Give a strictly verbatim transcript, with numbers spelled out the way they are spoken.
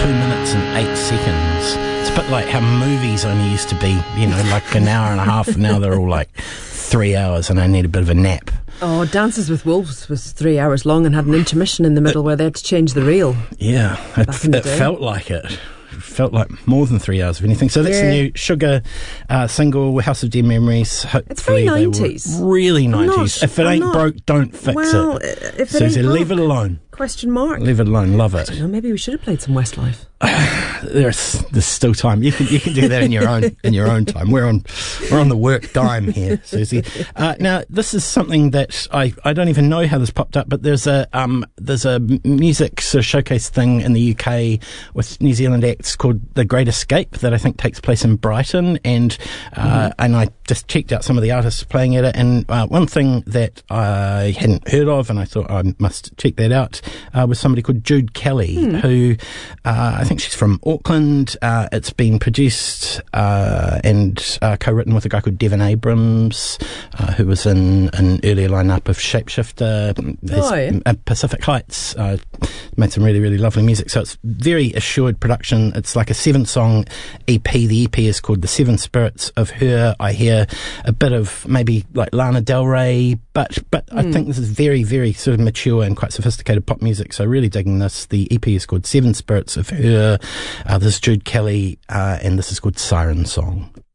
two minutes and eight seconds. It's a bit like how movies only used to be, you know, like an hour and a half. Now they're all like three hours and I need a bit of a nap. Oh, Dances with Wolves was three hours long and had an intermission in the middle where they had to change the reel. Yeah, it, it felt like it. It felt like more than three hours of anything. So that's yeah. the new Sugar uh, single, House of Dear Memories. Hopefully it's very nineties. Really nineties. Not, if it I'm ain't not. broke, don't fix well, it. If it Susie, ain't broke, leave it alone. Question mark. Leave it alone. Love it. I don't know, maybe we should have played some Westlife. There's there's still time. You can you can do that in your own in your own time. We're on we're on the work dime here, Susie. Uh, now this is something that I, I don't even know how this popped up, but there's a um there's a music sort of showcase thing in the U K with New Zealand acts called The Great Escape that I think takes place in Brighton, and uh, mm-hmm. and I just checked out some of the artists playing at it, and uh, one thing that I hadn't heard of, and I thought I must check that out, uh, was somebody called Jude Kelly, mm. who uh, I think she's from Auckland. Uh, it's been produced uh, and uh, co-written with a guy called Devin Abrams, uh, who was in an earlier lineup of Shapeshifter, oh, yeah. uh, Pacific Heights. Uh, made some really, really lovely music. So it's very assured production. It's like a seven-song E P. The E P is called The Seven Spirits of Her. I hear a bit of maybe like Lana Del Rey, but but mm. I think this is very, very sort of mature and quite sophisticated pop music. So really digging this. The E P is called Seven Spirits of Her. Uh, this is Jude Kelly, uh, and this is called Siren Song.